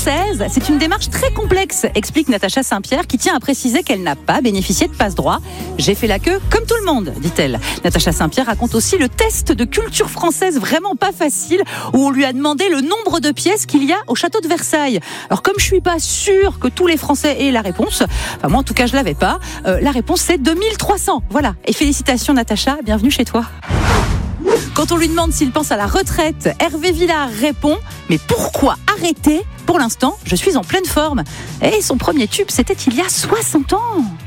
française, c'est une démarche très complexe, explique Natacha Saint-Pierre, qui tient à préciser qu'elle n'a pas bénéficié de passe-droit. J'ai fait la queue comme tout le monde, dit-elle. Natacha Saint-Pierre raconte aussi le test de culture française vraiment pas facile, où on lui a demandé le nombre de pièces qu'il y a au château de Versailles. Alors comme je suis pas sûre que tous les Français aient la réponse, enfin moi en tout cas je l'avais pas, la réponse c'est 2300. Voilà. Et félicitations Natacha, bienvenue chez toi. Quand on lui demande s'il pense à la retraite, Hervé Villard répond « Mais pourquoi arrêter ? Pour l'instant, je suis en pleine forme. » Et son premier tube, c'était il y a 60 ans.